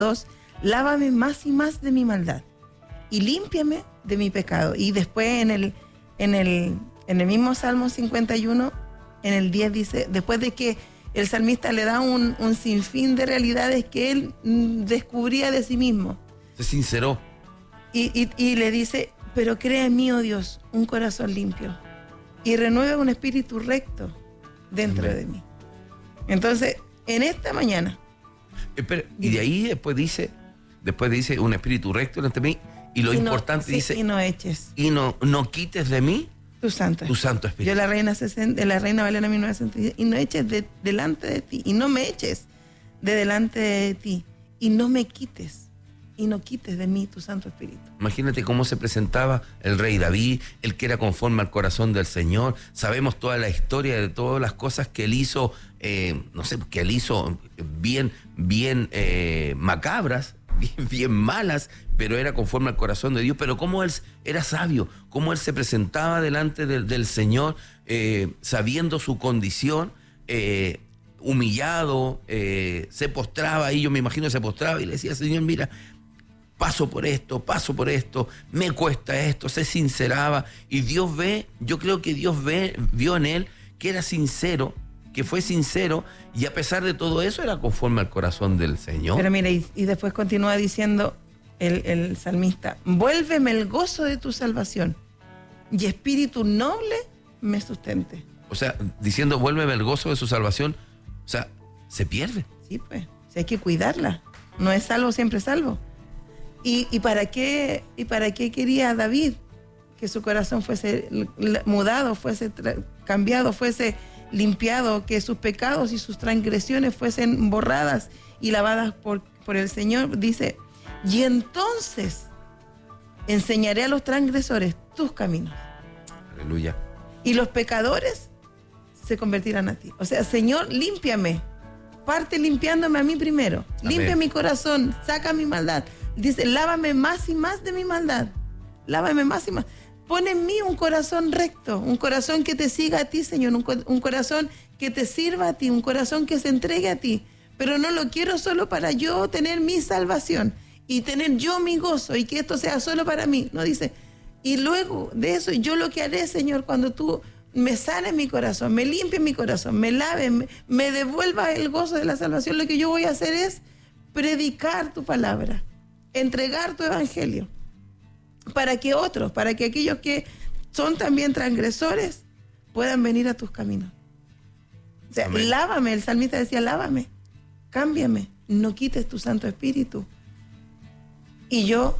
2, lávame más y más de mi maldad y límpiame de mi pecado. Y después en el mismo Salmo 51, en el 10 dice, después de que el salmista le da un sinfín de realidades que él descubría de sí mismo. Se sinceró. Y le dice, pero crea en mí, oh Dios, un corazón limpio y renueva un espíritu recto dentro de mí. Entonces, en esta mañana. Y de ahí después dice un espíritu recto dentro de mí, y lo importante dice, y no eches. Y no quites de mí tu santo espíritu. Yo la Reina Valera 1960, y no eches delante de ti, y no me eches de delante de ti, y no me quites, y no quites de mí tu Santo Espíritu. Imagínate cómo se presentaba el rey David, el que era conforme al corazón del Señor. Sabemos toda la historia de todas las cosas que él hizo, que él hizo bien macabras, bien malas, pero era conforme al corazón de Dios. Pero cómo él era sabio, cómo él se presentaba delante del Señor, sabiendo su condición, humillado, se postraba ahí, yo me imagino se postraba y le decía, Señor, mira, paso por esto, me cuesta esto, se sinceraba, y Dios yo creo que Dios vio en él que era sincero, que fue sincero, y a pesar de todo eso era conforme al corazón del Señor. Pero mira, y después continúa diciendo el salmista, vuélveme el gozo de tu salvación, y espíritu noble me sustente. O sea, diciendo vuélveme el gozo de su salvación, o sea, se pierde. Sí, pues, hay que cuidarla, no es salvo, siempre salvo. ¿Y para qué quería David que su corazón fuese mudado, fuese cambiado, fuese limpiado, que sus pecados y sus transgresiones fuesen borradas y lavadas por el Señor? Dice, y entonces enseñaré a los transgresores tus caminos. Aleluya. Y los pecadores se convertirán a ti. O sea, Señor, límpiame. Parte limpiándome a mí primero. Amén. Limpia mi corazón, saca mi maldad. Dice, lávame más y más de mi maldad. Lávame más y más. Pon en mí un corazón recto, un corazón que te siga a ti, Señor, un corazón que te sirva a ti, un corazón que se entregue a ti. Pero no lo quiero solo para yo tener mi salvación y tener yo mi gozo y que esto sea solo para mí. No, dice, y luego de eso yo lo que haré, Señor, cuando tú me sanes mi corazón, me limpies mi corazón, me laves, me devuelva el gozo de la salvación, lo que yo voy a hacer es predicar tu palabra, entregar tu evangelio, para que aquellos que son también transgresores puedan venir a tus caminos. O sea, amén. Lávame, el salmista decía, lávame, cámbiame, no quites tu Santo Espíritu. Y yo,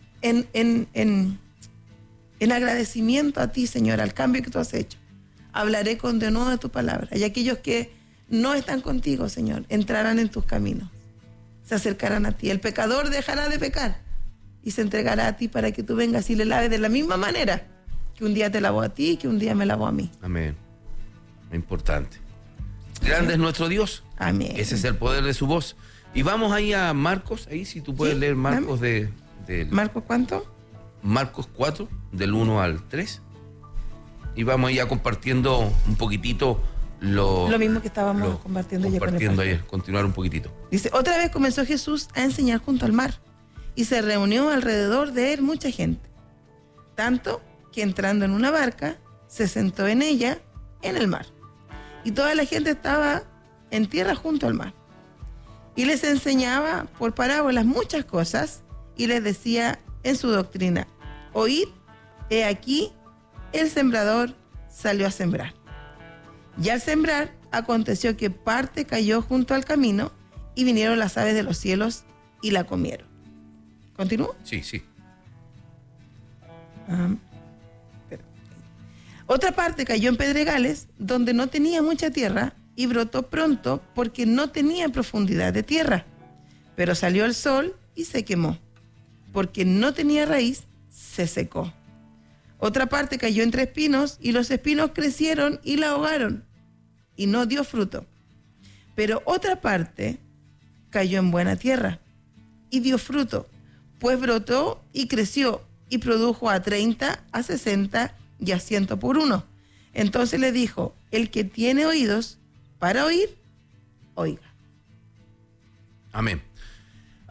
en agradecimiento a ti, Señor, al cambio que tú has hecho, hablaré con de nuevo de tu palabra. Y aquellos que no están contigo, Señor, entrarán en tus caminos, se acercarán a ti. El pecador dejará de pecar y se entregará a ti para que tú vengas y le laves de la misma manera que un día te lavó a ti y que un día me lavó a mí. Amén. Importante. Grande es nuestro Dios. Amén. Ese es el poder de su voz. Y vamos ahí a Marcos, ahí si tú puedes leer Marcos ¿Marcos cuánto? Marcos 4, del 1 al 3. Y vamos ahí a compartiendo un poquitito lo mismo que estábamos compartiendo ayer, continuar un poquitito. Dice, otra vez comenzó Jesús a enseñar junto al mar, y se reunió alrededor de él mucha gente, tanto que entrando en una barca, se sentó en ella, en el mar. Y toda la gente estaba en tierra junto al mar. Y les enseñaba por parábolas muchas cosas, y les decía en su doctrina, oíd, he aquí, el sembrador salió a sembrar. Y al sembrar, aconteció que parte cayó junto al camino, y vinieron las aves de los cielos y la comieron. ¿Continúo? Sí. Otra parte cayó en pedregales, donde no tenía mucha tierra, y brotó pronto, porque no tenía profundidad de tierra. Pero salió el sol y se quemó, porque no tenía raíz, se secó. Otra parte cayó entre espinos, y los espinos crecieron y la ahogaron, y no dio fruto. Pero otra parte cayó en buena tierra, y dio fruto, pues brotó y creció, y produjo a 30, a 60 y a 100 por uno. Entonces le dijo, el que tiene oídos para oír, oiga. Amén.